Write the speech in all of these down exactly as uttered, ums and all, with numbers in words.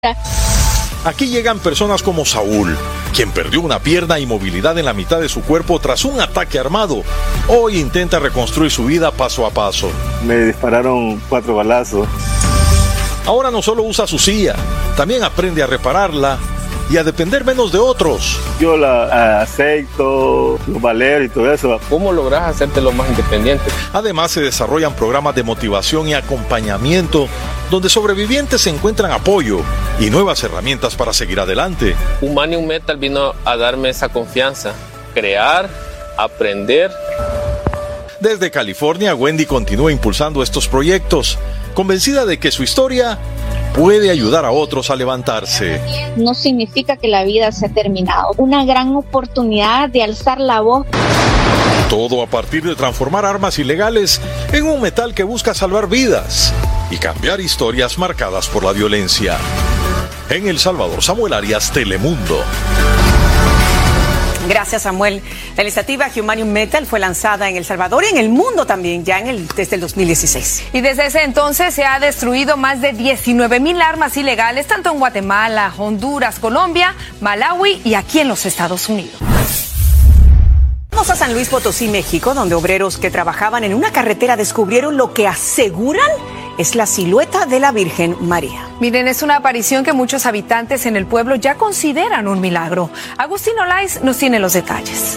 Aquí llegan personas como Saúl, quien perdió una pierna y movilidad en la mitad de su cuerpo tras un ataque armado. Hoy intenta reconstruir su vida paso a paso. Me dispararon cuatro balazos. Ahora no solo usa su silla, también aprende a repararla y a depender menos de otros. Yo la aceito, los valeros y todo eso. ¿Cómo logras hacerte lo más independiente? Además se desarrollan programas de motivación y acompañamiento donde sobrevivientes encuentran apoyo y nuevas herramientas para seguir adelante. Humanium Metal vino a darme esa confianza, crear, aprender. Desde California, Wendy continúa impulsando estos proyectos, convencida de que su historia puede ayudar a otros a levantarse. No significa que la vida se ha terminado. Una gran oportunidad de alzar la voz. Todo a partir de transformar armas ilegales en un metal que busca salvar vidas y cambiar historias marcadas por la violencia. En El Salvador, Samuel Arias, Telemundo. Gracias, Samuel. La iniciativa Humanium Metal fue lanzada en El Salvador y en el mundo también, ya en el, desde el dos mil dieciséis. Y desde ese entonces se ha destruido más de diecinueve mil armas ilegales, tanto en Guatemala, Honduras, Colombia, Malawi y aquí en los Estados Unidos. Vamos a San Luis Potosí, México, donde obreros que trabajaban en una carretera descubrieron lo que aseguran es la silueta de la Virgen María. Miren, es una aparición que muchos habitantes en el pueblo ya consideran un milagro. Agustín Olaiz nos tiene los detalles.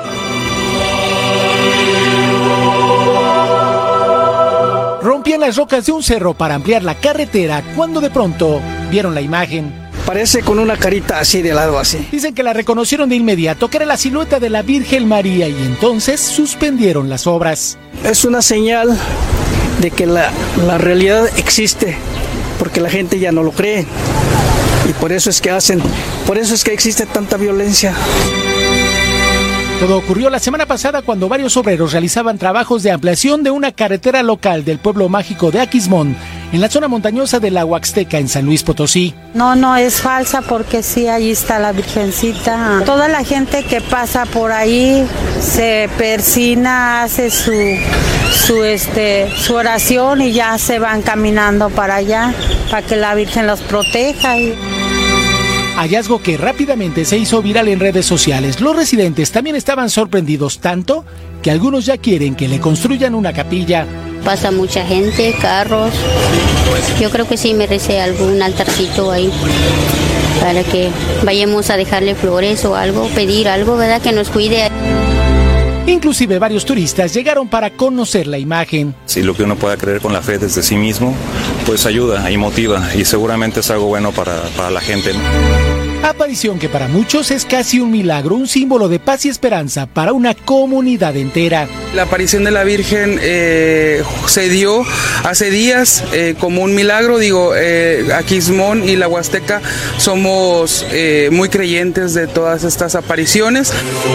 Rompían las rocas de un cerro para ampliar la carretera cuando de pronto vieron la imagen. Parece con una carita así de lado así. Dicen que la reconocieron de inmediato, que era la silueta de la Virgen María, y entonces suspendieron las obras. Es una señal de que la, la realidad existe, porque la gente ya no lo cree. Y por eso es que hacen, por eso es que existe tanta violencia. Todo ocurrió la semana pasada cuando varios obreros realizaban trabajos de ampliación de una carretera local del pueblo mágico de Aquismón, en la zona montañosa de la Huaxteca, en San Luis Potosí. No, no es falsa, porque sí, ahí está la Virgencita. Toda la gente que pasa por ahí se persina, hace su, su, este, su oración y ya se van caminando para allá, para que la Virgen los proteja. Y... hallazgo que rápidamente se hizo viral en redes sociales. Los residentes también estaban sorprendidos tanto que algunos ya quieren que le construyan una capilla. Pasa mucha gente, carros. Yo creo que sí merece algún altarcito ahí para que vayamos a dejarle flores o algo, pedir algo, ¿verdad? Que nos cuide. Inclusive varios turistas llegaron para conocer la imagen. Si lo que uno pueda creer con la fe desde sí mismo, pues ayuda y motiva, y seguramente es algo bueno para, para la gente, ¿no? Aparición que para muchos es casi un milagro, un símbolo de paz y esperanza para una comunidad entera. La aparición de la Virgen eh, se dio hace días eh, como un milagro. Digo, eh, Aquismón y la Huasteca somos eh, muy creyentes de todas estas apariciones.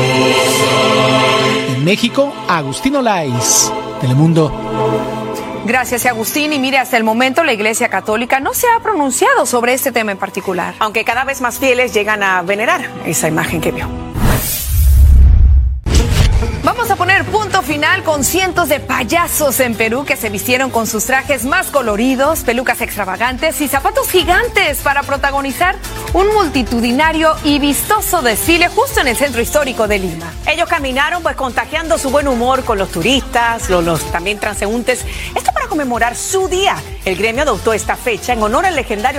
En México, Agustín Olaiz, Telemundo. Gracias, Agustín. Y mire, hasta el momento la Iglesia Católica no se ha pronunciado sobre este tema en particular. Aunque cada vez más fieles llegan a venerar esa imagen que vio. Vamos a poner punto final con cientos de payasos en Perú que se vistieron con sus trajes más coloridos, pelucas extravagantes y zapatos gigantes para protagonizar un multitudinario y vistoso desfile justo en el centro histórico de Lima. Ellos caminaron pues contagiando su buen humor con los turistas, los, los también transeúntes. Esto para conmemorar su día. El gremio adoptó esta fecha en honor al legendario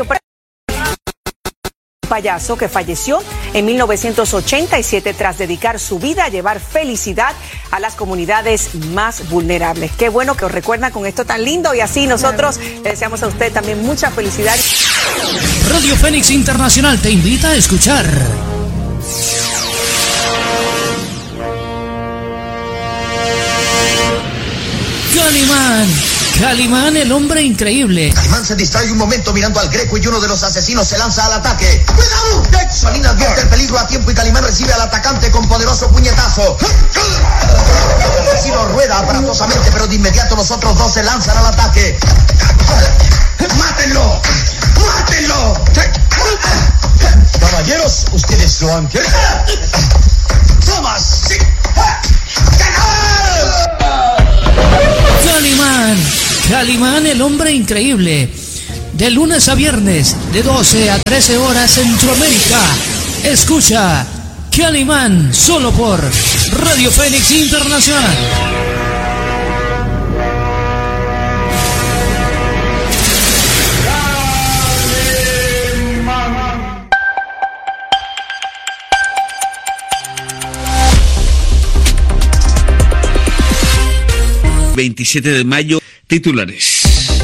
payaso que falleció en mil novecientos ochenta y siete tras dedicar su vida a llevar felicidad a las comunidades más vulnerables. Qué bueno que os recuerdan con esto tan lindo, y así nosotros le deseamos a usted también mucha felicidad. Radio Fénix Internacional te invita a escuchar Calimán. Calimán, el hombre increíble. Calimán se distrae un momento mirando al Greco y uno de los asesinos se lanza al ataque. ¡Cuidado! Solín advierte el peligro a tiempo y Calimán recibe al atacante con poderoso puñetazo. El asesino rueda aparatosamente, pero de inmediato los otros dos se lanzan al ataque. ¡Mátenlo! ¡Mátenlo! Caballeros, ustedes lo han querido. ¡Tomas! Calimán. Calimán, el hombre increíble. de lunes a viernes, de doce a trece horas Centroamérica. Escucha Calimán solo por Radio Fénix Internacional. veintisiete de mayo, titulares.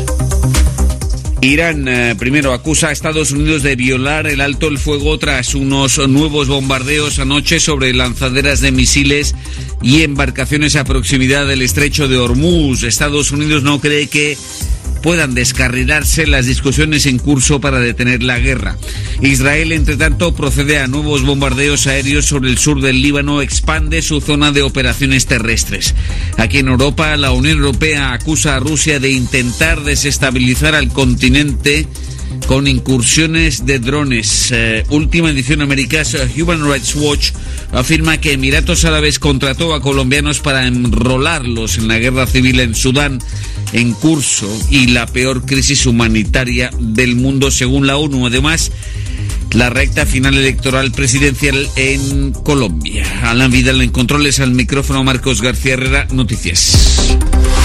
Irán eh, primero acusa a Estados Unidos de violar el alto el fuego tras unos nuevos bombardeos anoche sobre lanzaderas de misiles y embarcaciones a proximidad del estrecho de Hormuz. Estados Unidos no cree que puedan descarrilarse las discusiones en curso para detener la guerra. Israel, entre tanto, procede a nuevos bombardeos aéreos sobre el sur del Líbano, expande su zona de operaciones terrestres. Aquí en Europa, la Unión Europea acusa a Rusia de intentar desestabilizar al continente con incursiones de drones. Eh, última edición americana, Human Rights Watch afirma que Emiratos Árabes contrató a colombianos para enrolarlos en la guerra civil en Sudán en curso y la peor crisis humanitaria del mundo según la ONU. Además, la recta final electoral presidencial en Colombia. Alan Vidal en controles, al micrófono Marcos García Herrera, Noticias.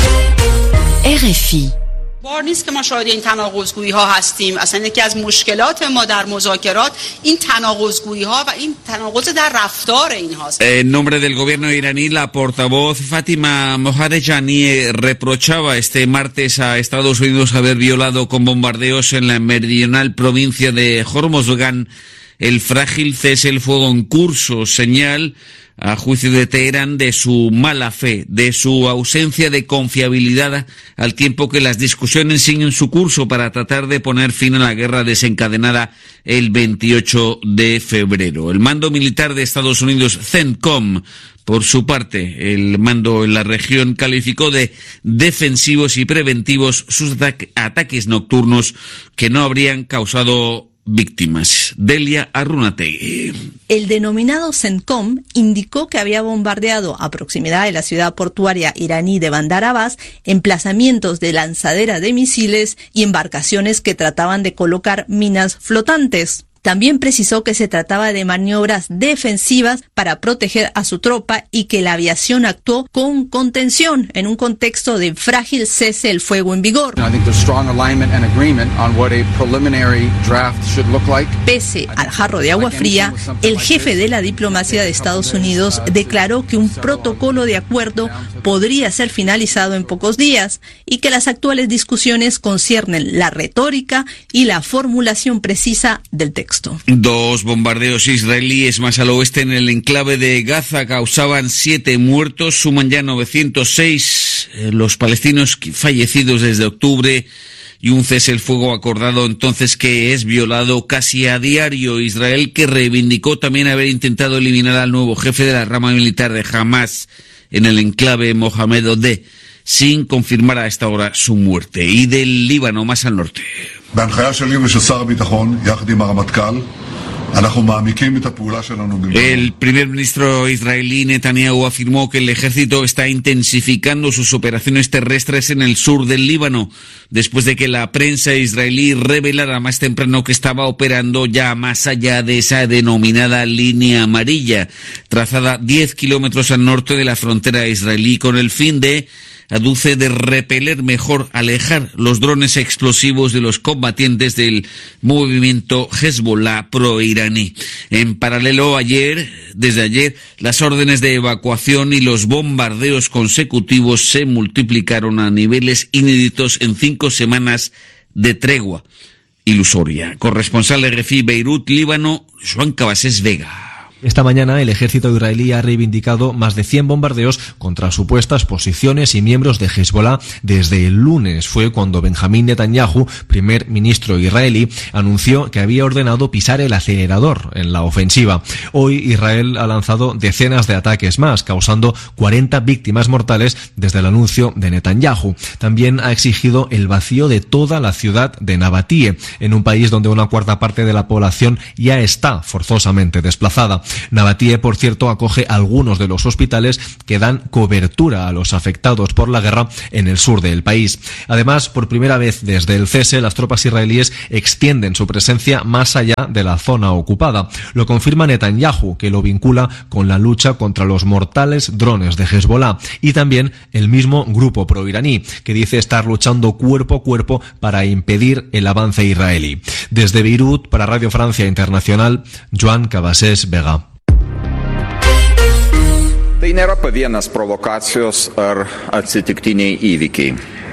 R F I. بار نیست که ما شاهد این تناقض‌گویی ها هستیم. اصلا یکی از مشکلات ما در مذاکرات این تناقض‌گویی ها و این تناقض در رفتار اینهاست. En nombre del gobierno iraní, la portavoz Fatima Mohadejani reprochaba este martes a Estados Unidos haber violado con bombardeos en la meridional provincia de Hormozgan el frágil cese el fuego en curso, señal a juicio de Teherán de su mala fe, de su ausencia de confiabilidad, al tiempo que las discusiones siguen su curso para tratar de poner fin a la guerra desencadenada el veintiocho de febrero. El mando militar de Estados Unidos, CENTCOM, por su parte, el mando en la región calificó de defensivos y preventivos sus ata- ataques nocturnos que no habrían causado víctimas. Delia Arrunategui. El denominado CENTCOM indicó que había bombardeado a proximidad de la ciudad portuaria iraní de Bandar Abbas emplazamientos de lanzadera de misiles y embarcaciones que trataban de colocar minas flotantes. También precisó que se trataba de maniobras defensivas para proteger a su tropa y que la aviación actuó con contención en un contexto de frágil cese el fuego en vigor. Pese al jarro de agua fría, el jefe de la diplomacia de Estados Unidos declaró que un protocolo de acuerdo podría ser finalizado en pocos días y que las actuales discusiones conciernen la retórica y la formulación precisa del texto. Dos bombardeos israelíes más al oeste en el enclave de Gaza causaban siete muertos, suman ya novecientos seis eh, los palestinos fallecidos desde octubre y un cese el fuego acordado entonces que es violado casi a diario. Israel, que reivindicó también haber intentado eliminar al nuevo jefe de la rama militar de Hamas en el enclave, Mohamed Odeh, sin confirmar a esta hora su muerte. Y del Líbano más al norte. El primer ministro israelí Netanyahu afirmó que el ejército está intensificando sus operaciones terrestres en el sur del Líbano, después de que la prensa israelí revelara más temprano que estaba operando ya más allá de esa denominada línea amarilla, trazada diez kilómetros al norte de la frontera israelí, con el fin de aduce de repeler mejor, alejar los drones explosivos de los combatientes del movimiento Hezbollah pro-iraní. En paralelo, ayer, desde ayer, las órdenes de evacuación y los bombardeos consecutivos se multiplicaron a niveles inéditos en cinco semanas de tregua ilusoria. Corresponsal de R F I Beirut, Líbano, Joan Cabasés Vega. Esta mañana el ejército israelí ha reivindicado más de cien bombardeos contra supuestas posiciones y miembros de Hezbollah desde el lunes. Fue cuando Benjamín Netanyahu, primer ministro israelí, anunció que había ordenado pisar el acelerador en la ofensiva. Hoy Israel ha lanzado decenas de ataques más, causando cuarenta víctimas mortales desde el anuncio de Netanyahu. También ha exigido el vacío de toda la ciudad de Nabatie, en un país donde una cuarta parte de la población ya está forzosamente desplazada. Nabatie, por cierto, acoge algunos de los hospitales que dan cobertura a los afectados por la guerra en el sur del país. Además, por primera vez desde el cese, las tropas israelíes extienden su presencia más allá de la zona ocupada. Lo confirma Netanyahu, que lo vincula con la lucha contra los mortales drones de Hezbollah, y también el mismo grupo proiraní, que dice estar luchando cuerpo a cuerpo para impedir el avance israelí. Desde Beirut, para Radio Francia Internacional, Joan Cabasés Vega. Tai nėra pavienas provokacijos ar atsitiktiniai įvykiai.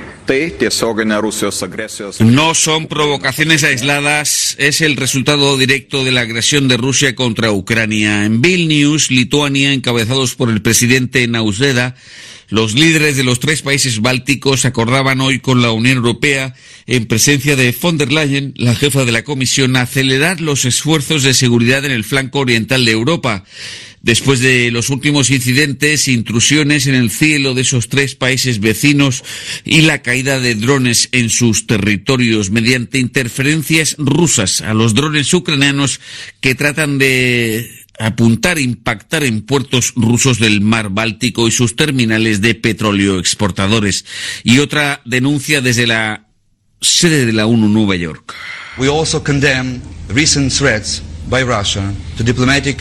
No son provocaciones aisladas, es el resultado directo de la agresión de Rusia contra Ucrania. En Vilnius, Lituania, encabezados por el presidente Nausėda, los líderes de los tres países bálticos acordaban hoy con la Unión Europea, en presencia de von der Leyen, la jefa de la Comisión, acelerar los esfuerzos de seguridad en el flanco oriental de Europa. Después de los últimos incidentes, intrusiones en el cielo de esos tres países vecinos y la caída de drones en sus territorios mediante interferencias rusas a los drones ucranianos que tratan de apuntar, impactar en puertos rusos del mar Báltico y sus terminales de petróleo exportadores. Y otra denuncia desde la sede de la ONU en Nueva York. We also condemn recent threats by Russia to diplomatic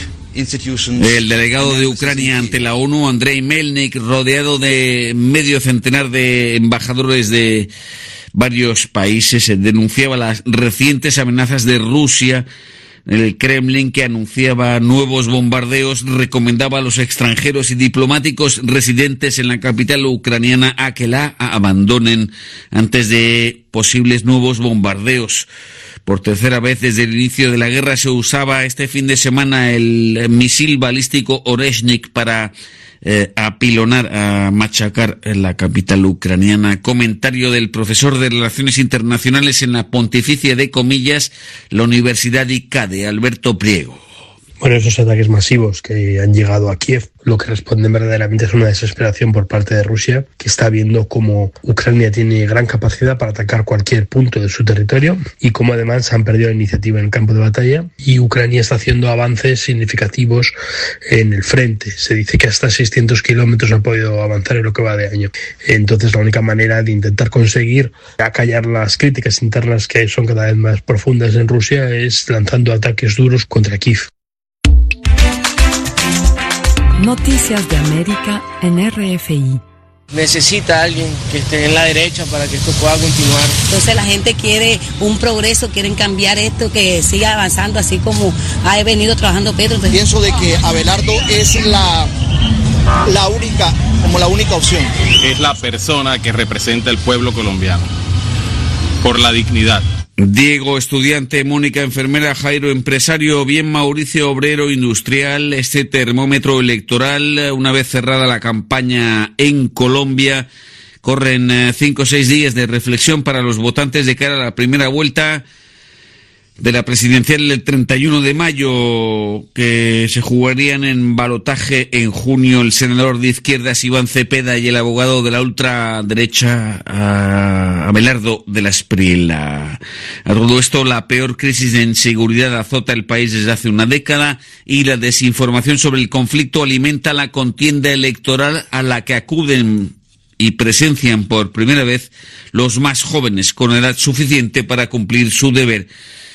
El delegado de Ucrania ante la ONU, Andrei Melnik, rodeado de medio centenar de embajadores de varios países, denunciaba las recientes amenazas de Rusia. El Kremlin, que anunciaba nuevos bombardeos, recomendaba a los extranjeros y diplomáticos residentes en la capital ucraniana a que la abandonen antes de posibles nuevos bombardeos. Por tercera vez desde el inicio de la guerra se usaba este fin de semana el misil balístico Oreshnik para eh, apilonar, a machacar en la capital ucraniana. Comentario del profesor de Relaciones Internacionales en la Pontificia de Comillas, la Universidad I C A D E, Alberto Priego. Bueno, esos ataques masivos que han llegado a Kiev, lo que responden verdaderamente es una desesperación por parte de Rusia, que está viendo cómo Ucrania tiene gran capacidad para atacar cualquier punto de su territorio y cómo además han perdido la iniciativa en el campo de batalla, y Ucrania está haciendo avances significativos en el frente. Se dice que hasta seiscientos kilómetros ha podido avanzar en lo que va de año. Entonces la única manera de intentar conseguir acallar las críticas internas, que son cada vez más profundas en Rusia, es lanzando ataques duros contra Kiev. Noticias de América en R F I. Necesita alguien que esté en la derecha para que esto pueda continuar. Entonces la gente quiere un progreso, quieren cambiar esto, que siga avanzando así como ha venido trabajando Pedro. Pienso de que Abelardo es la, la única, como la única opción. Es la persona que representa al pueblo colombiano, por la dignidad. Diego, estudiante, Mónica, enfermera, Jairo, empresario, bien Mauricio, obrero, industrial. Este termómetro electoral, una vez cerrada la campaña en Colombia, corren cinco o seis días de reflexión para los votantes de cara a la primera vuelta de la presidencial del treinta y uno de mayo, que se jugarían en balotaje en junio el senador de izquierdas Iván Cepeda y el abogado de la ultraderecha Abelardo de la Espriella. A todo esto, la peor crisis de inseguridad azota el país desde hace una década y la desinformación sobre el conflicto alimenta la contienda electoral a la que acuden y presencian por primera vez los más jóvenes con edad suficiente para cumplir su deber,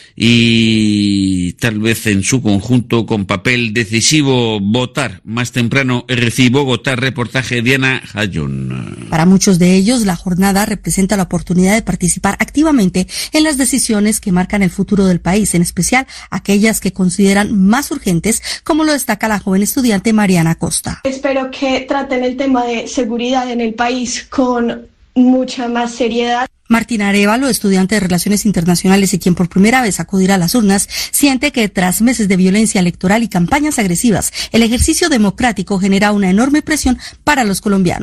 y tal vez en su conjunto con papel decisivo votar. Más temprano, R F I Bogotá, reportaje Diana Jayón. Para muchos de ellos, la jornada representa la oportunidad de participar activamente en las decisiones que marcan el futuro del país, en especial aquellas que consideran más urgentes, como lo destaca la joven estudiante Mariana Costa. Espero que traten el tema de seguridad en el país con mucha más seriedad. Martina Arévalo, estudiante de Relaciones Internacionales y quien por primera vez acudirá a las urnas, siente que tras meses de violencia electoral y campañas agresivas, el ejercicio democrático genera una enorme presión para los colombianos.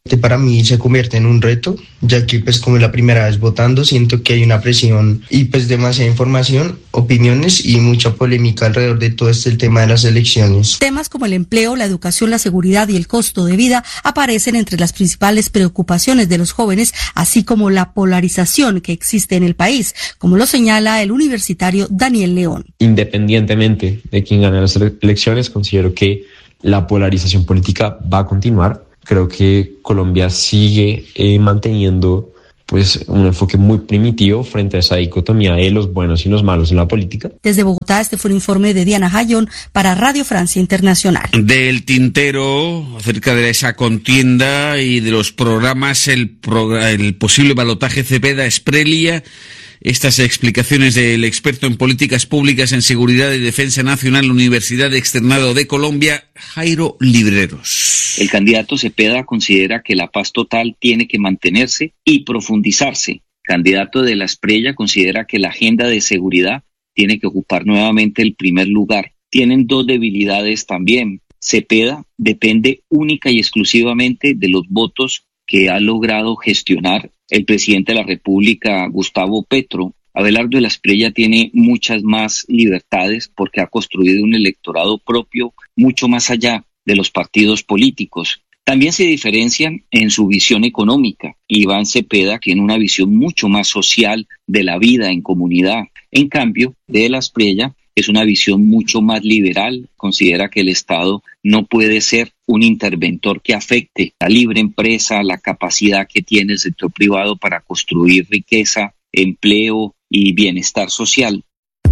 Para mí se convierte en un reto, ya que pues como es la primera vez votando, siento que hay una presión y pues demasiada información, opiniones y mucha polémica alrededor de todo este el tema de las elecciones. Temas como el empleo, la educación, la seguridad y el costo de vida aparecen entre las principales preocupaciones de los jóvenes, así como la polarización que existe en el país, como lo señala el universitario Daniel León. Independientemente de quién gane las elecciones, considero que la polarización política va a continuar. Creo que Colombia sigue eh, manteniendo pues un enfoque muy primitivo frente a esa dicotomía de los buenos y los malos en la política. Desde Bogotá, este fue un informe de Diana Jayón para Radio Francia Internacional. Del tintero, acerca de esa contienda y de los programas, el, pro, el posible balotaje Cepeda-Esprelia. Estas explicaciones del experto en políticas públicas en seguridad y defensa nacional, Universidad Externado de Colombia, Jairo Libreros. El candidato Cepeda considera que la paz total tiene que mantenerse y profundizarse. El candidato de la Esprelia considera que la agenda de seguridad tiene que ocupar nuevamente el primer lugar. Tienen dos debilidades también. Cepeda depende única y exclusivamente de los votos que ha logrado gestionar el presidente de la República, Gustavo Petro. Abelardo de la Espriella tiene muchas más libertades porque ha construido un electorado propio mucho más allá de los partidos políticos. También se diferencian en su visión económica. Iván Cepeda tiene una visión mucho más social de la vida en comunidad. En cambio, de la Espriella es una visión mucho más liberal. Considera que el Estado no puede ser un interventor que afecte la libre empresa, la capacidad que tiene el sector privado para construir riqueza, empleo y bienestar social.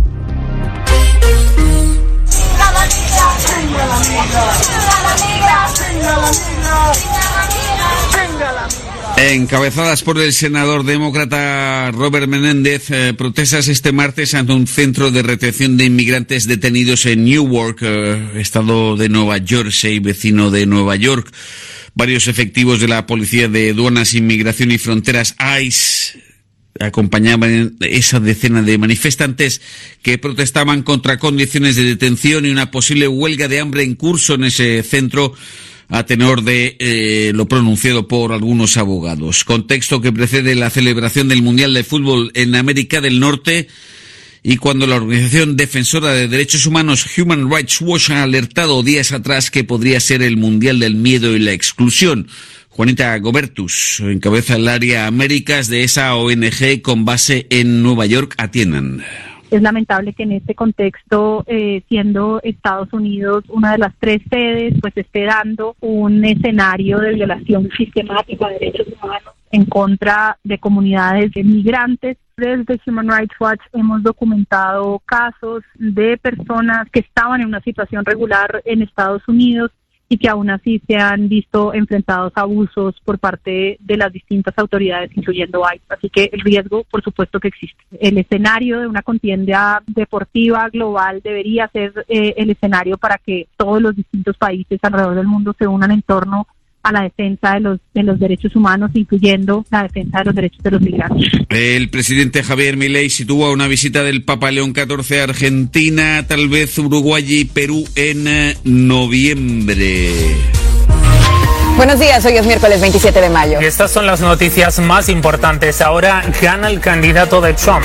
Encabezadas por el senador demócrata Robert Menéndez, eh, protestas este martes ante un centro de retención de inmigrantes detenidos en Newark, eh, estado de Nueva Jersey, vecino de Nueva York. Varios efectivos de la Policía de Aduanas, Inmigración y Fronteras, ICE, acompañaban esa decena de manifestantes que protestaban contra condiciones de detención y una posible huelga de hambre en curso en ese centro, a tenor de eh, lo pronunciado por algunos abogados. Contexto que precede la celebración del Mundial de Fútbol en América del Norte y cuando la organización defensora de derechos humanos Human Rights Watch ha alertado días atrás que podría ser el Mundial del miedo y la exclusión. Juanita Gobertus encabeza el área Américas de esa O N G con base en Nueva York. Atiendan. Es lamentable que en este contexto, eh, siendo Estados Unidos una de las tres sedes, pues esté dando un escenario de violación sistemática de derechos humanos en contra de comunidades de migrantes. Desde Human Rights Watch hemos documentado casos de personas que estaban en una situación regular en Estados Unidos y que aún así se han visto enfrentados a abusos por parte de las distintas autoridades, incluyendo I C E. Así que el riesgo, por supuesto que existe. El escenario de una contienda deportiva global debería ser eh, el escenario para que todos los distintos países alrededor del mundo se unan en torno a la defensa de los de los derechos humanos, incluyendo la defensa de los derechos de los migrantes. El presidente Javier Milei sitúa una visita del Papa León catorce a Argentina, tal vez Uruguay y Perú en noviembre. Buenos días, hoy es miércoles veintisiete de mayo. Y estas son las noticias más importantes. Ahora gana el candidato de Trump.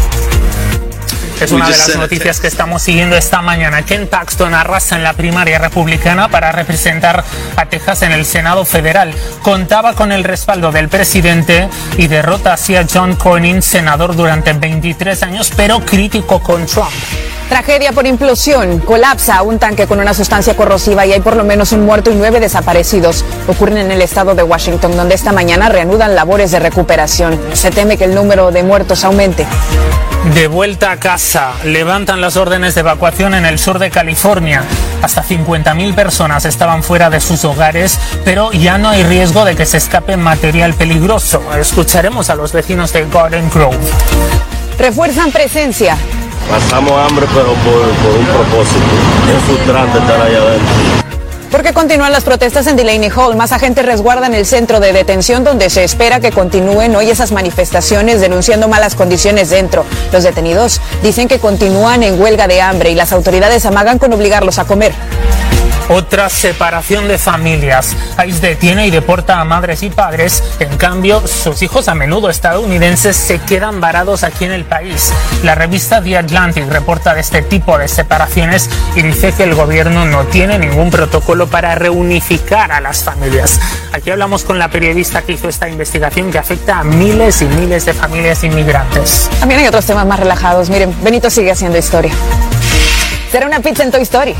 Es una de las noticias que estamos siguiendo esta mañana. Ken Paxton arrasa en la primaria republicana para representar a Texas en el Senado federal. Contaba con el respaldo del presidente y derrota así a John Cornyn, senador durante veintitrés años, pero crítico con Trump. Tragedia por implosión. Colapsa un tanque con una sustancia corrosiva y hay por lo menos un muerto y nueve desaparecidos. Ocurren en el estado de Washington, donde esta mañana reanudan labores de recuperación. Se teme que el número de muertos aumente. De vuelta a casa, levantan las órdenes de evacuación en el sur de California. Hasta cincuenta mil personas estaban fuera de sus hogares, pero ya no hay riesgo de que se escape material peligroso. Escucharemos a los vecinos de Garden Grove. Refuerzan presencia. Pasamos hambre, pero por, por un propósito. Es frustrante estar allá adentro. Porque continúan las protestas en Delaney Hall. Más agentes resguardan el centro de detención donde se espera que continúen hoy esas manifestaciones denunciando malas condiciones dentro. Los detenidos dicen que continúan en huelga de hambre y las autoridades amagan con obligarlos a comer. Otra separación de familias. País detiene y deporta a madres y padres. En cambio, sus hijos, a menudo estadounidenses, se quedan varados aquí en el país. La revista The Atlantic reporta de este tipo de separaciones y dice que el gobierno no tiene ningún protocolo para reunificar a las familias. Aquí hablamos con la periodista que hizo esta investigación que afecta a miles y miles de familias inmigrantes. También hay otros temas más relajados. Miren, Benito sigue haciendo historia. ¿Será una pizza en Toy Story?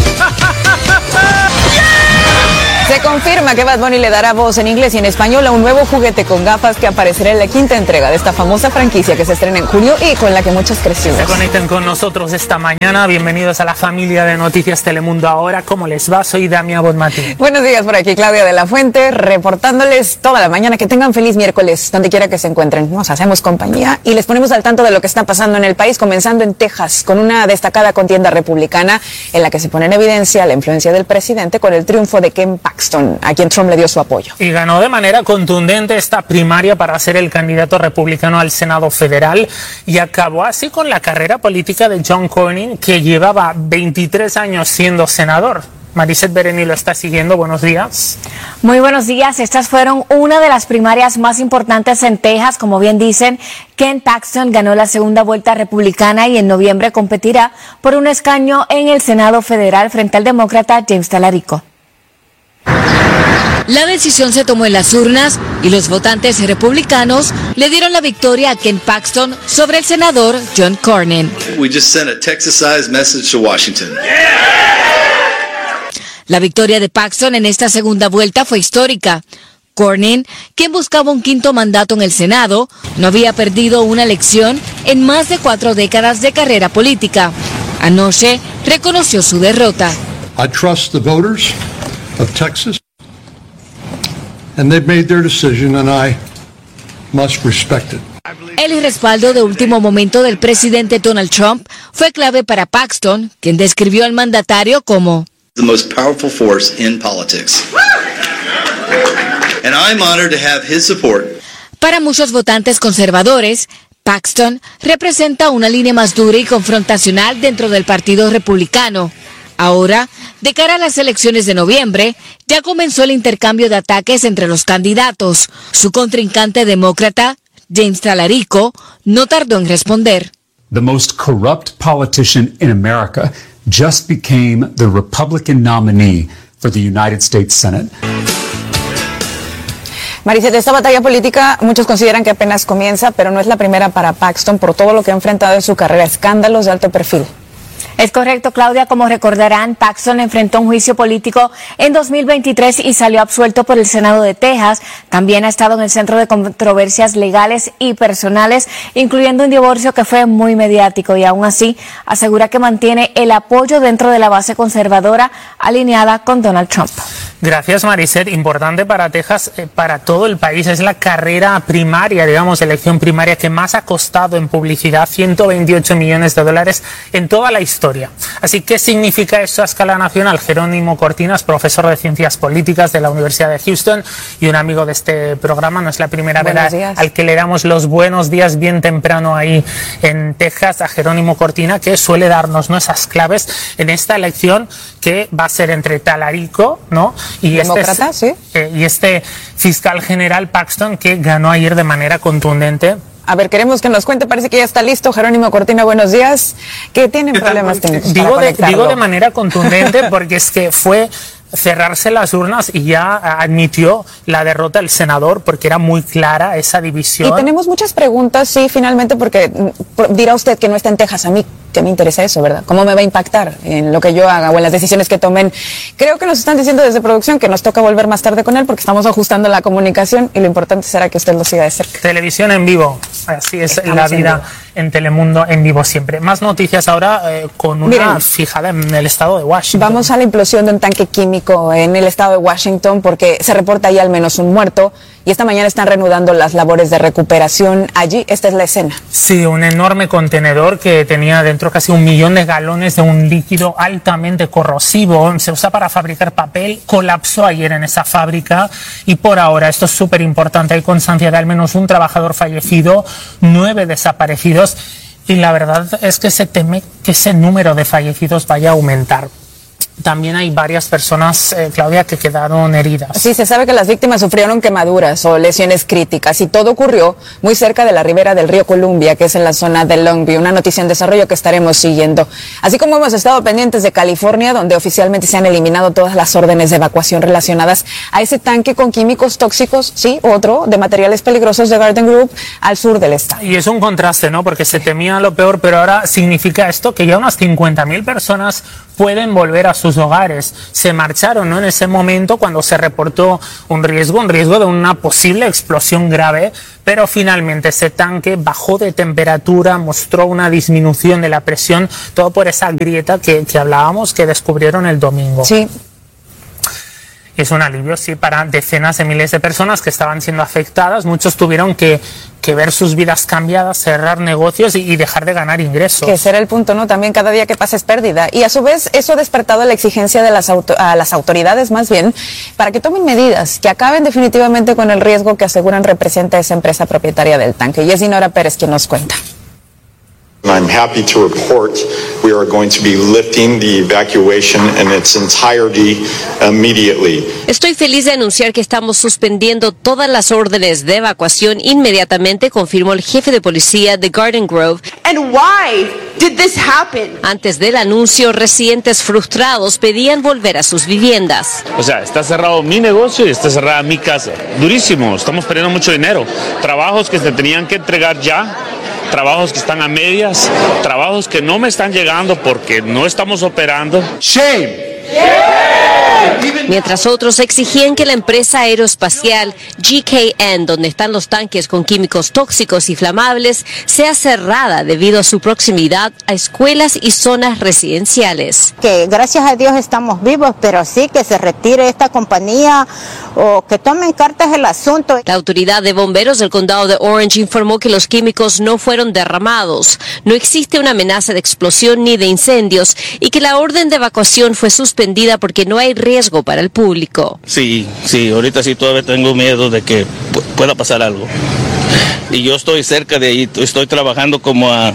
Se confirma que Bad Bunny le dará voz en inglés y en español a un nuevo juguete con gafas que aparecerá en la quinta entrega de esta famosa franquicia que se estrena en julio y con la que muchos crecimos. Se conectan con nosotros esta mañana. Bienvenidos a la familia de Noticias Telemundo Ahora. ¿Cómo les va? Soy Damia Bonmatí. Buenos días, por aquí Claudia de la Fuente, reportándoles toda la mañana. Que tengan feliz miércoles, donde quiera que se encuentren. Nos hacemos compañía y les ponemos al tanto de lo que está pasando en el país, comenzando en Texas, con una destacada contienda republicana en la que se pone en evidencia la influencia del presidente con el triunfo de Ken Paxton, a quien Trump le dio su apoyo. Y ganó de manera contundente esta primaria para ser el candidato republicano al Senado federal y acabó así con la carrera política de John Cornyn, que llevaba veintitrés años siendo senador. Mariset Bereni lo está siguiendo. Buenos días. Muy buenos días. Estas fueron una de las primarias más importantes en Texas. Como bien dicen, Ken Paxton ganó la segunda vuelta republicana y en noviembre competirá por un escaño en el Senado federal frente al demócrata James Talarico. La decisión se tomó en las urnas y los votantes republicanos le dieron la victoria a Ken Paxton sobre el senador John Cornyn. We just sent a Texas-sized message to Washington. La victoria de Paxton en esta segunda vuelta fue histórica. Cornyn, quien buscaba un quinto mandato en el Senado, no había perdido una elección en más de cuatro décadas de carrera política. Anoche reconoció su derrota. I trust the voters of Texas. And they've made their decision and I must respect it. El respaldo de último momento del presidente Donald Trump fue clave para Paxton, quien describió al mandatario como the most powerful force in politics. And I'm honored to have his support. Para muchos votantes conservadores, Paxton representa una línea más dura y confrontacional dentro del Partido Republicano. Ahora, de cara a las elecciones de noviembre, ya comenzó el intercambio de ataques entre los candidatos. Su contrincante demócrata, James Talarico, no tardó en responder. The most corrupt politician in America just became the Republican nominee for the United States Senate. Mariset, esta batalla política muchos consideran que apenas comienza, pero no es la primera para Paxton por todo lo que ha enfrentado en su carrera, escándalos de alto perfil. Es correcto, Claudia. Como recordarán, Paxton enfrentó un juicio político en dos mil veintitrés y salió absuelto por el Senado de Texas. También ha estado en el centro de controversias legales y personales, incluyendo un divorcio que fue muy mediático, y aún así asegura que mantiene el apoyo dentro de la base conservadora alineada con Donald Trump. Gracias, Mariset. Importante para Texas, eh, para todo el país. Es la carrera primaria, digamos, elección primaria que más ha costado en publicidad, ciento veintiocho millones de dólares en toda la historia. Así, ¿qué significa esto a escala nacional? Jerónimo Cortinas, profesor de Ciencias Políticas de la Universidad de Houston y un amigo de este programa. No es la primera vez al que le damos los buenos días bien temprano ahí en Texas a Jerónimo Cortina, que suele darnos, ¿no?, esas claves en esta elección que va a ser entre Talarico, ¿no?, y demócrata, este, sí. Eh, y este fiscal general Paxton, que ganó ayer de manera contundente. A ver, queremos que nos cuente, parece que ya está listo. Jerónimo Cortina, buenos días. ¿Qué tienen problemas técnicos? Digo de, digo de manera contundente porque es que fue cerrarse las urnas y ya admitió la derrota del senador porque era muy clara esa división. Y tenemos muchas preguntas, sí, finalmente, porque dirá usted que no está en Texas. A mí que me interesa eso, ¿verdad? ¿Cómo me va a impactar en lo que yo haga o en las decisiones que tomen? Creo que nos están diciendo desde producción que nos toca volver más tarde con él porque estamos ajustando la comunicación y lo importante será que usted lo siga de cerca. Televisión en vivo, así es. Estamos la vida en, en Telemundo en vivo siempre. Más noticias ahora eh, con una Miren, fijada en el estado de Washington. Vamos a la implosión de un tanque químico en el estado de Washington porque se reporta ahí al menos un muerto y esta mañana están reanudando las labores de recuperación allí. Esta es la escena. Sí, un enorme contenedor que tenía dentro casi un millón de galones de un líquido altamente corrosivo. Se usa para fabricar papel. Colapsó ayer en esa fábrica y por ahora, esto es súper importante, hay constancia de al menos un trabajador fallecido, nueve desaparecidos y la verdad es que se teme que ese número de fallecidos vaya a aumentar. también hay varias personas, eh, Claudia, que quedaron heridas. Sí, se sabe que las víctimas sufrieron quemaduras o lesiones críticas y todo ocurrió muy cerca de la ribera del río Columbia, que es en la zona de Longview, una noticia en desarrollo que estaremos siguiendo. Así como hemos estado pendientes de California, donde oficialmente se han eliminado todas las órdenes de evacuación relacionadas a ese tanque con químicos tóxicos, sí, otro, de materiales peligrosos de Garden Group al sur del estado. Y es un contraste, ¿no? Porque se temía lo peor, pero ahora significa esto que ya unas cincuenta mil personas pueden volver a sus hogares. Se marcharon, ¿no?, en ese momento cuando se reportó un riesgo, un riesgo de una posible explosión grave, pero finalmente ese tanque bajó de temperatura, mostró una disminución de la presión, todo por esa grieta que, que hablábamos, que descubrieron el domingo. Sí. Es un alivio, sí, para decenas de miles de personas que estaban siendo afectadas. Muchos tuvieron que, que ver sus vidas cambiadas, cerrar negocios y, y dejar de ganar ingresos. Que ese era el punto, ¿no? También cada día que pasa es pérdida. Y a su vez eso ha despertado la exigencia de las, auto a las autoridades, más bien, para que tomen medidas que acaben definitivamente con el riesgo que aseguran representa esa empresa propietaria del tanque. Y es Dinora Pérez quien nos cuenta. I'm happy to report we are going to be lifting the evacuation in its entirety immediately. Estoy feliz de anunciar que estamos suspendiendo todas las órdenes de evacuación inmediatamente, confirmó el jefe de policía de Garden Grove. And why did this happen? Antes del anuncio, residentes frustrados pedían volver a sus viviendas. O sea, está cerrado mi negocio y está cerrada mi casa. Durísimo, estamos perdiendo mucho dinero. Trabajos que se tenían que entregar ya. Trabajos que están a medias, trabajos que no me están llegando porque no estamos operando. Shame. Mientras otros exigían que la empresa aeroespacial G K N, donde están los tanques con químicos tóxicos y inflamables, sea cerrada debido a su proximidad a escuelas y zonas residenciales. Que gracias a Dios estamos vivos, pero sí que se retire esta compañía o que tomen cartas el asunto. La autoridad de bomberos del condado de Orange informó que los químicos no fueron derramados, no existe una amenaza de explosión ni de incendios y que la orden de evacuación fue suspendida porque no hay riesgo para el público. Sí, sí, ahorita sí todavía tengo miedo de que pu pueda pasar algo. Y yo estoy cerca de ahí, estoy trabajando como a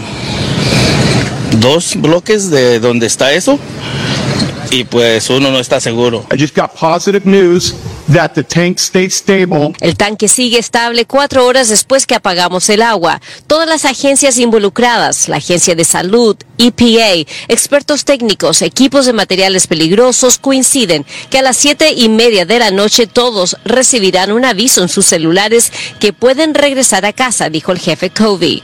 dos bloques de donde está eso. Y pues uno no está seguro. I just got positive news that the tank stays stable. El tanque sigue estable cuatro horas después que apagamos el agua. Todas las agencias involucradas, la Agencia de Salud, E P A, expertos técnicos, equipos de materiales peligrosos, coinciden que a las siete y media de la noche todos recibirán un aviso en sus celulares que pueden regresar a casa, dijo el jefe Covey.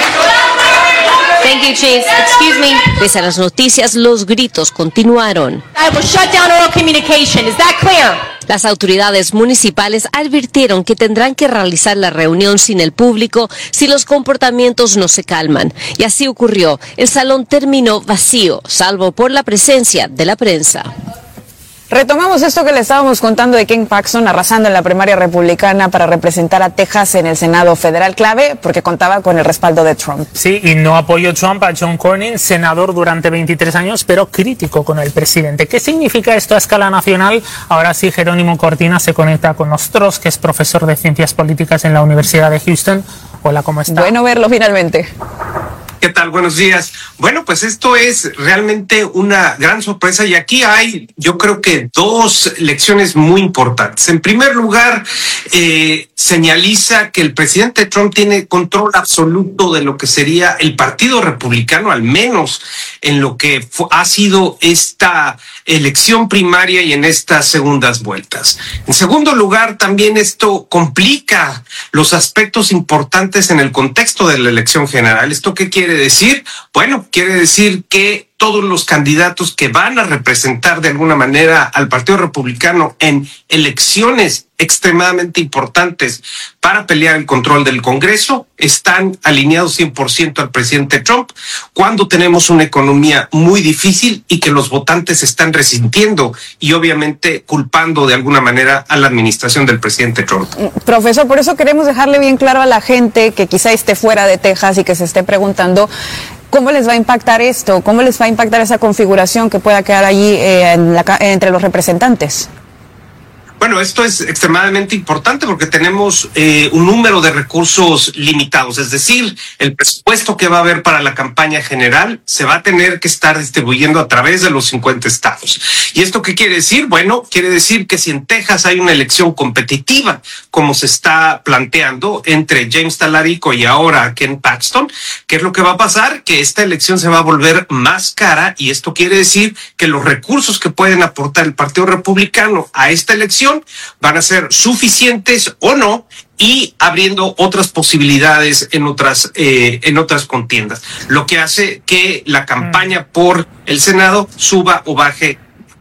Thank you, Chase. Excuse me. Pese a las noticias, los gritos continuaron. I will shut down oral communication. Is that clear? Las autoridades municipales advirtieron que tendrán que realizar la reunión sin el público si los comportamientos no se calman. Y así ocurrió. El salón terminó vacío, salvo por la presencia de la prensa. Retomamos esto que le estábamos contando de Ken Paxton arrasando en la primaria republicana para representar a Texas en el Senado federal, clave porque contaba con el respaldo de Trump. Sí, y no apoyó Trump a John Cornyn, senador durante veintitrés años, pero crítico con el presidente. ¿Qué significa esto a escala nacional? Ahora sí, Jerónimo Cortina se conecta con nosotros, que es profesor de Ciencias Políticas en la Universidad de Houston. Hola, ¿cómo está? Bueno verlo finalmente. ¿Qué tal? Buenos días. Bueno, pues esto es realmente una gran sorpresa y aquí hay, yo creo que dos lecciones muy importantes. En primer lugar, eh, señaliza que el presidente Trump tiene control absoluto de lo que sería el Partido Republicano, al menos en lo que ha sido esta elección primaria y en estas segundas vueltas. En segundo lugar, también esto complica los aspectos importantes en el contexto de la elección general. ¿Esto qué quiere decir? Bueno, quiere decir que todos los candidatos que van a representar de alguna manera al Partido Republicano en elecciones extremadamente importantes para pelear el control del Congreso están alineados cien por ciento al presidente Trump cuando tenemos una economía muy difícil y que los votantes están resintiendo y obviamente culpando de alguna manera a la administración del presidente Trump. Profesor, por eso queremos dejarle bien claro a la gente que quizá esté fuera de Texas y que se esté preguntando ¿cómo les va a impactar esto? ¿Cómo les va a impactar esa configuración que pueda quedar allí eh, en la, entre los representantes? Bueno, esto es extremadamente importante porque tenemos eh, un número de recursos limitados, es decir, el presupuesto que va a haber para la campaña general se va a tener que estar distribuyendo a través de los cincuenta estados. ¿Y esto qué quiere decir? Bueno, quiere decir que si en Texas hay una elección competitiva, como se está planteando entre James Talarico y ahora Ken Paxton, ¿qué es lo que va a pasar? Que esta elección se va a volver más cara y esto quiere decir que los recursos que pueden aportar el Partido Republicano a esta elección van a ser suficientes o no, y abriendo otras posibilidades en otras eh, en otras contiendas, lo que hace que la campaña por el Senado suba o baje.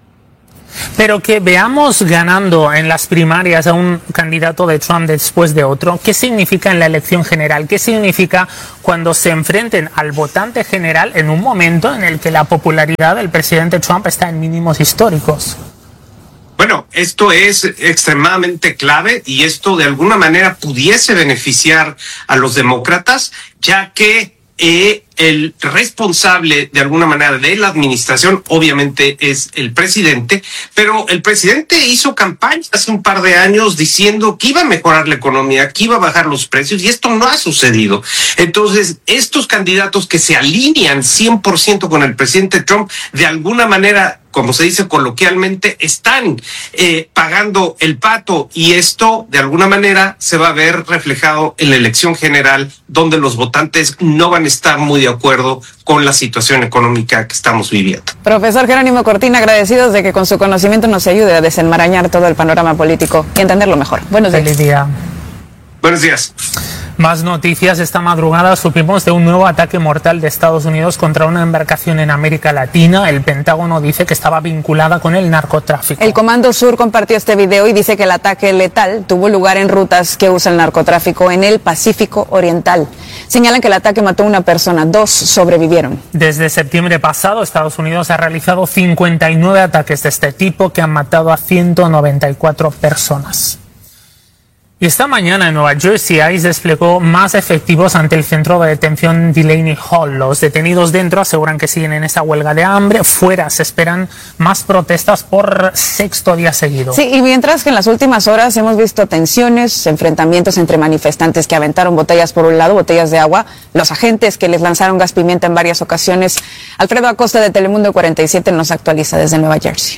Pero que veamos ganando en las primarias a un candidato de Trump después de otro, ¿qué significa en la elección general? ¿Qué significa cuando se enfrenten al votante general en un momento en el que la popularidad del presidente Trump está en mínimos históricos? Bueno, esto es extremadamente clave y esto de alguna manera pudiese beneficiar a los demócratas, ya que eh, el responsable de alguna manera de la administración obviamente es el presidente, pero el presidente hizo campaña hace un par de años diciendo que iba a mejorar la economía, que iba a bajar los precios, y esto no ha sucedido. Entonces, estos candidatos que se alinean cien por ciento con el presidente Trump, de alguna manera, como se dice coloquialmente, están eh, pagando el pato, y esto de alguna manera se va a ver reflejado en la elección general, donde los votantes no van a estar muy de acuerdo con la situación económica que estamos viviendo. Profesor Jerónimo Cortina, agradecidos de que con su conocimiento nos ayude a desenmarañar todo el panorama político y entenderlo mejor. Buenos días. Feliz día. Buenos días. Más noticias. Esta madrugada supimos de un nuevo ataque mortal de Estados Unidos contra una embarcación en América Latina. El Pentágono dice que estaba vinculada con el narcotráfico. El Comando Sur compartió este video y dice que el ataque letal tuvo lugar en rutas que usa el narcotráfico en el Pacífico Oriental. Señalan que el ataque mató a una persona, dos sobrevivieron. Desde septiembre pasado, Estados Unidos ha realizado cincuenta y nueve ataques de este tipo que han matado a ciento noventa y cuatro personas. Y esta mañana en Nueva Jersey, ICE desplegó más efectivos ante el centro de detención Delaney Hall. Los detenidos dentro aseguran que siguen en esa huelga de hambre. Fuera se esperan más protestas por sexto día seguido. Sí, y mientras que en las últimas horas hemos visto tensiones, enfrentamientos entre manifestantes que aventaron botellas por un lado, botellas de agua, los agentes que les lanzaron gas pimienta en varias ocasiones. Alfredo Acosta de Telemundo cuarenta y siete nos actualiza desde Nueva Jersey.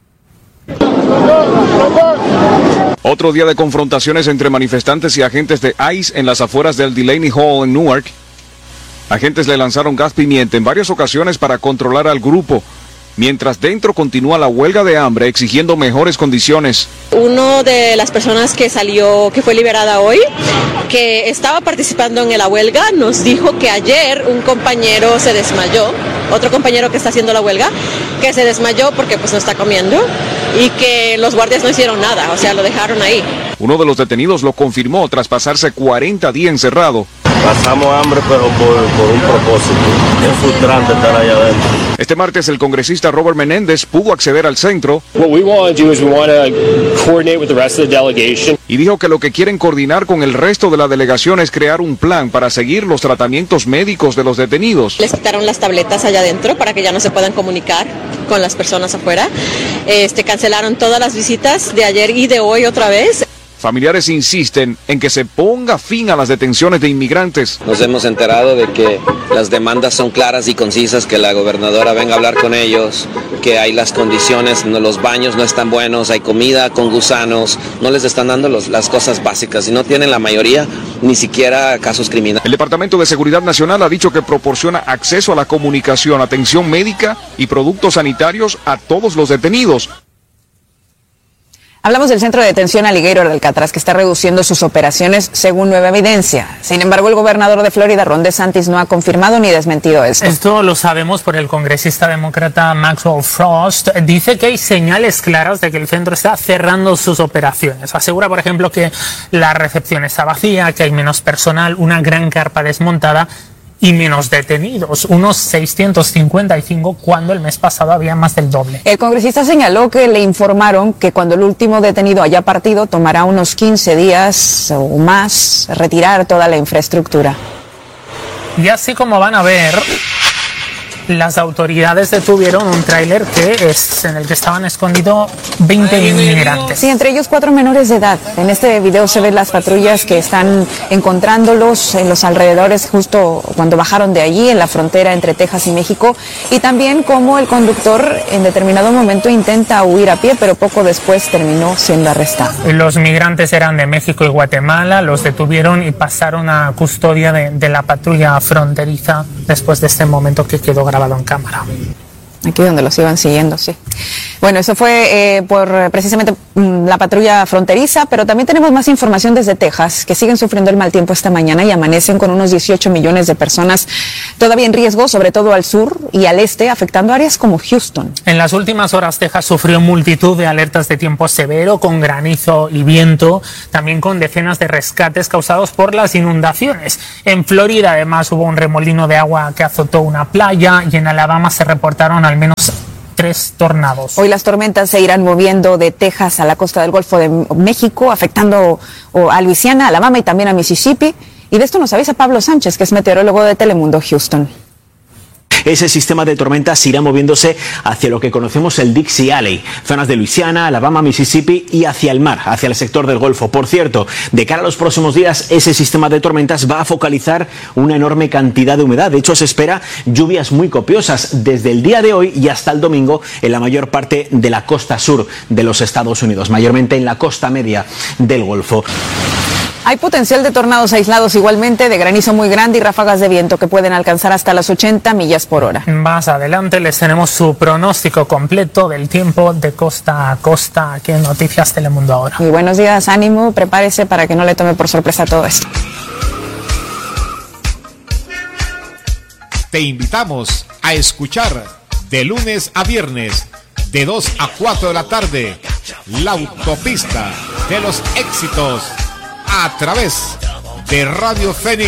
Otro día de confrontaciones entre manifestantes y agentes de ICE en las afueras del Delaney Hall en Newark. Agentes le lanzaron gas pimienta en varias ocasiones para controlar al grupo, mientras dentro continúa la huelga de hambre exigiendo mejores condiciones. Uno de las personas que salió, que fue liberada hoy, que estaba participando en la huelga, nos dijo que ayer un compañero se desmayó, otro compañero que está haciendo la huelga, que se desmayó porque pues no está comiendo y que los guardias no hicieron nada, o sea, lo dejaron ahí. Uno de los detenidos lo confirmó tras pasarse cuarenta días encerrado. Pasamos hambre, pero por, por un propósito. Es frustrante estar allá adentro. Este martes el congresista Robert Menéndez pudo acceder al centro y dijo que lo que quieren coordinar con el resto de la delegación es crear un plan para seguir los tratamientos médicos de los detenidos. Les quitaron las tabletas allá adentro para que ya no se puedan comunicar con las personas afuera. Este, cancelaron todas las visitas de ayer y de hoy otra vez. Familiares insisten en que se ponga fin a las detenciones de inmigrantes. Nos hemos enterado de que las demandas son claras y concisas, que la gobernadora venga a hablar con ellos, que hay las condiciones, no, los baños no están buenos, hay comida con gusanos, no les están dando los, las cosas básicas y no tienen la mayoría ni siquiera casos criminales. El Departamento de Seguridad Nacional ha dicho que proporciona acceso a la comunicación, atención médica y productos sanitarios a todos los detenidos. Hablamos del centro de detención Alligator de Alcatraz, que está reduciendo sus operaciones según nueva evidencia. Sin embargo, el gobernador de Florida, Ron DeSantis, no ha confirmado ni desmentido esto. Esto lo sabemos por el congresista demócrata Maxwell Frost. Dice que hay señales claras de que el centro está cerrando sus operaciones. Asegura, por ejemplo, que la recepción está vacía, que hay menos personal, una gran carpa desmontada y menos detenidos, unos seiscientos cincuenta y cinco, cuando el mes pasado había más del doble. El congresista señaló que le informaron que cuando el último detenido haya partido tomará unos quince días o más retirar toda la infraestructura. Y así como van a ver, Las autoridades detuvieron un tráiler que es en el que estaban escondidos veinte inmigrantes. Sí, entre ellos cuatro menores de edad. En este video se ven las patrullas que están encontrándolos en los alrededores justo cuando bajaron de allí, en la frontera entre Texas y México, y también cómo el conductor en determinado momento intenta huir a pie, pero poco después terminó siendo arrestado. Los migrantes eran de México y Guatemala, los detuvieron y pasaron a custodia de, de la patrulla fronteriza después de este momento que quedó grabado en cámara. Aquí donde los iban siguiendo, sí. Bueno, eso fue eh, por precisamente mm, la patrulla fronteriza, pero también tenemos más información desde Texas, que siguen sufriendo el mal tiempo esta mañana y amanecen con unos dieciocho millones de personas todavía en riesgo, sobre todo al sur y al este, afectando áreas como Houston. En las últimas horas, Texas sufrió multitud de alertas de tiempo severo, con granizo y viento, también con decenas de rescates causados por las inundaciones. En Florida, además, hubo un remolino de agua que azotó una playa, y en Alabama se reportaron al menos tres tornados. Hoy las tormentas se irán moviendo de Texas a la costa del Golfo de México, afectando a Luisiana, Alabama y también a Mississippi. Y de esto nos avisa Pablo Sánchez, que es meteorólogo de Telemundo Houston. Ese sistema de tormentas irá moviéndose hacia lo que conocemos el Dixie Alley, zonas de Luisiana, Alabama, Mississippi y hacia el mar, hacia el sector del Golfo. Por cierto, de cara a los próximos días, ese sistema de tormentas va a focalizar una enorme cantidad de humedad. De hecho, se espera lluvias muy copiosas desde el día de hoy y hasta el domingo en la mayor parte de la costa sur de los Estados Unidos, mayormente en la costa media del Golfo. Hay potencial de tornados aislados igualmente, de granizo muy grande y ráfagas de viento que pueden alcanzar hasta las ochenta millas por hora. Más adelante les tenemos su pronóstico completo del tiempo de costa a costa aquí en Noticias Telemundo Ahora. Y buenos días, ánimo, prepárese para que no le tome por sorpresa todo esto. Te invitamos a escuchar de lunes a viernes, de dos a cuatro de la tarde, La Autopista de los Éxitos, a través de Radio Fénix.